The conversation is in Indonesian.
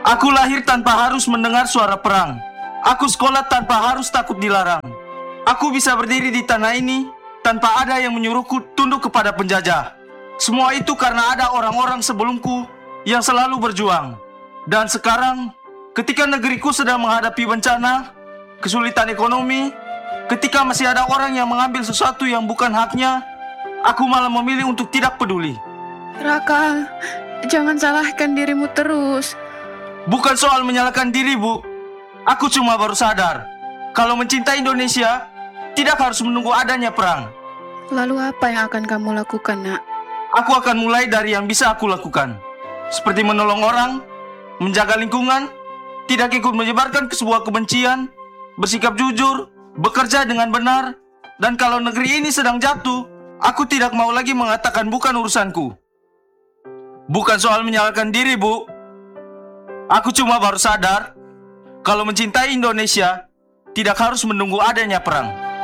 Aku lahir tanpa harus mendengar suara perang. Aku sekolah tanpa harus takut dilarang. Aku bisa berdiri di tanah ini tanpa ada yang menyuruhku tunduk kepada penjajah. Semua itu karena ada orang-orang sebelumku yang selalu berjuang. Dan sekarang, ketika negeriku sedang menghadapi bencana, kesulitan ekonomi, ketika masih ada orang yang mengambil sesuatu yang bukan haknya, aku malah memilih untuk tidak peduli. Raka, jangan salahkan dirimu terus. Bukan soal menyalahkan diri, Bu. Aku cuma baru sadar, kalau mencintai Indonesia, tidak harus menunggu adanya perang. Lalu apa yang akan kamu lakukan, Nak? Aku akan mulai dari yang bisa aku lakukan. Seperti menolong orang, menjaga lingkungan, tidak ikut menyebarkan ke sebuah kebencian, bersikap jujur, bekerja dengan benar, dan kalau negeri ini sedang jatuh, aku tidak mau lagi mengatakan bukan urusanku. Bukan soal menyalahkan diri, Bu. Aku cuma baru sadar, kalau mencintai Indonesia, tidak harus menunggu adanya perang.